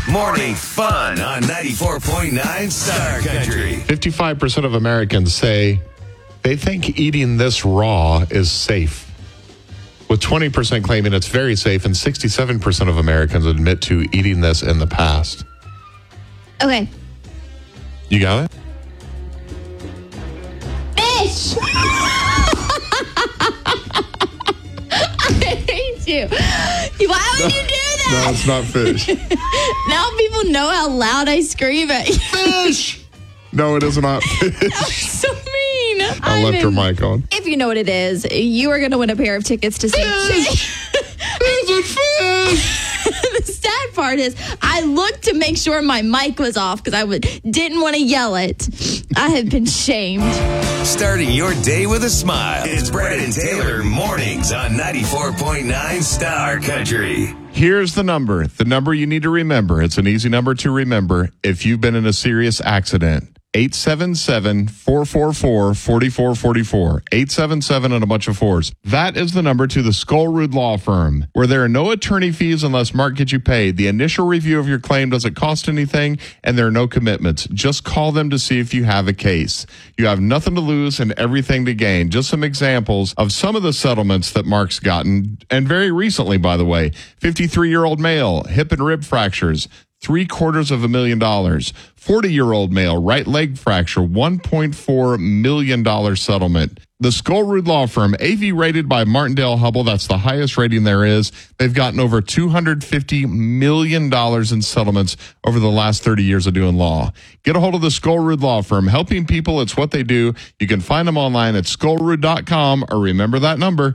Morning fun on 94.9 Star Country. 55% of Americans say they think eating this raw is safe, with 20% claiming it's very safe, and 67% of Americans admit to eating this in the past. Okay. You got it? Fish! I hate you. Why would you do that? No, it's not fish. Now people know how loud I scream at you. Fish! No, it is not fish. So mean. I left her mic on. If you know what it is, you are going to win a pair of tickets to see Fish! Is it fish? The sad part is I looked to make sure my mic was off because I didn't want to yell it. I have been shamed. Starting your day with a smile. It's Brett and Taylor mornings on 94.9 Star Country. Here's the number you need to remember. It's an easy number to remember if you've been in a serious accident. 877-444-4444. 877 and a bunch of fours. That is the number to the Skullroot Law Firm, where there are no attorney fees unless Mark gets you paid. The initial review of your claim doesn't cost anything, and there are no commitments. Just call them to see if you have a case. You have nothing to lose and everything to gain. Just some examples of some of the settlements that Mark's gotten, and very recently, by the way. 53-year-old male, hip and rib fractures, $750,000. 40-year-old male, right leg fracture, $1.4 million settlement. The Skullroot Law Firm, AV rated by Martindale Hubbell, that's the highest rating there is. They've gotten over $250 million in settlements over the last 30 years of doing law. Get a hold of the Skullroot Law Firm. Helping people, it's what they do. You can find them online at skullroot.com, or remember that number,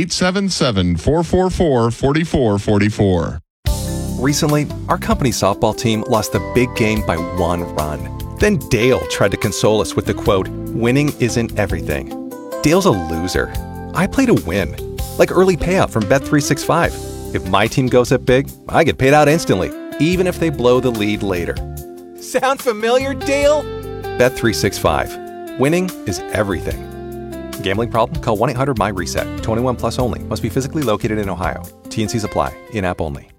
877-444-4444. Recently, our company softball team lost the big game by 1 run. Then Dale tried to console us with the quote, "Winning isn't everything." Dale's a loser. I play to win, like early payout from Bet365. If my team goes up big, I get paid out instantly, even if they blow the lead later. Sound familiar, Dale? Bet365. Winning is everything. Gambling problem? Call 1-800-MY-RESET. 21 plus only. Must be physically located in Ohio. T&Cs apply. In-app only.